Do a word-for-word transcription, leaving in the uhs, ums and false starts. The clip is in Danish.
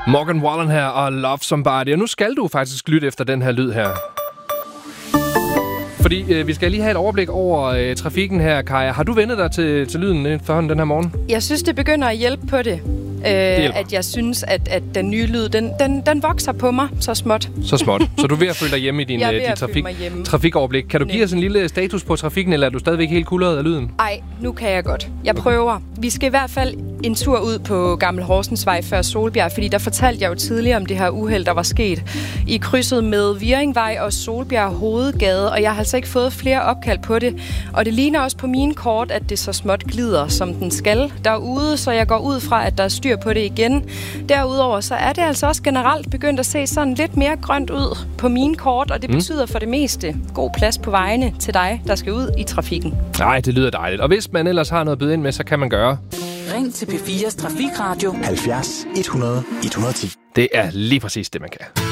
Morgan Wallen her og Love Somebody. Og nu skal du faktisk lytte efter den her lyd her. Fordi øh, vi skal lige have et overblik over øh, trafikken her, Kaja. Har du vendt dig til, til lyden forhånden den her morgen? Jeg synes, det begynder at hjælpe på det. Øh, at jeg synes, at, at den nye lyd, den, den, den vokser på mig så småt. Så småt. Så du er ved at føle dig hjemme i din, jeg er ved din at trafik, mig hjemme. trafikoverblik. Kan du give os en lille status på trafikken, eller er du stadigvæk helt kuldret af lyden? Ej, nu kan jeg godt. Jeg prøver. Vi skal i hvert fald en tur ud på Gammel Horsensvej før Solbjerg, fordi der fortalte jeg jo tidligere om det her uheld, der var sket i krydset med Viringvej og Solbjerg Hovedgade, og jeg har altså ikke fået flere opkald på det. Og det ligner også på mine kort, at det så småt glider, som den skal derude, så jeg går ud fra, at der er styr på det igen. Derudover så er det altså også generelt begyndt at se sådan lidt mere grønt ud på mine kort, og det mm. betyder for det meste god plads på vejene til dig, der skal ud i trafikken. Nej, det lyder dejligt. Og hvis man ellers har noget at byde ind med, så kan man gøre. Ring til P fires Trafikradio halvfjerds et hundrede et hundrede og ti. Det er lige præcis det, man kan.